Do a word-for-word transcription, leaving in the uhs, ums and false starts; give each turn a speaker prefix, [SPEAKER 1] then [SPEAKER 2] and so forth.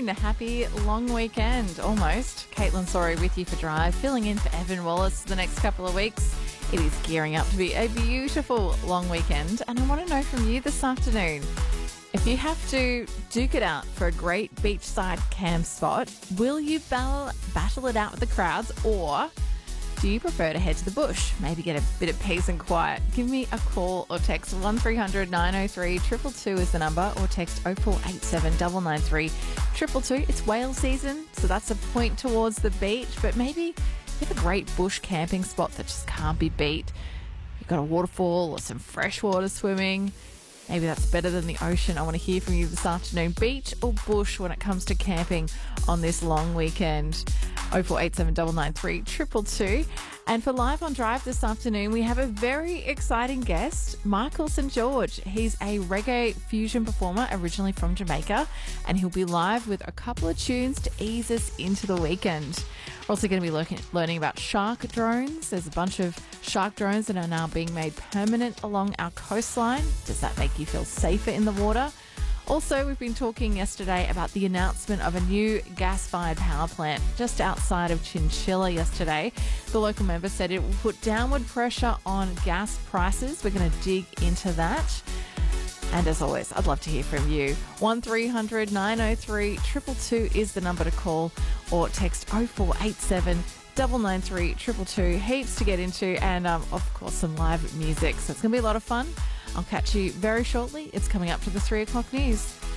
[SPEAKER 1] Happy long weekend, almost. Caitlin Sorry with you for Drive, filling in for Evan Wallace the next couple of weeks. It is gearing up to be a beautiful long weekend, and I want to know from you this afternoon, if you have to duke it out for a great beachside camp spot, will you battle, battle it out with the crowds, or do you prefer to head to the bush? Maybe get a bit of peace and quiet. Give me a call or text one three hundred nine oh three two two two is the number, or text oh four eight seven nine nine three two two two. It's whale season, so that's a point towards the beach, but maybe you have a great bush camping spot that just can't be beat. You've got a waterfall or some fresh water swimming. Maybe that's better than the ocean. I want to hear from you this afternoon. Beach or bush when it comes to camping on this long weekend? oh four eight seven nine nine three two two two. And for Live on Drive this afternoon, we have a very exciting guest, Michael Saint George. He's a reggae fusion performer originally from Jamaica, and he'll be live with a couple of tunes to ease us into the weekend. We're also going to be looking, learning about shark drones. There's a bunch of shark drones that are now being made permanent along our coastline. Does that make you feel safer in the water? Also, we've been talking yesterday about the announcement of a new gas-fired power plant just outside of Chinchilla yesterday. The local member said it will put downward pressure on gas prices. We're going to dig into that. And as always, I'd love to hear from you. one three hundred nine oh three two two two is the number to call, or text oh four eight seven nine nine three two two two. Heaps to get into, and um, of course some live music. So it's going to be a lot of fun. I'll catch you very shortly. It's coming up to the three o'clock news.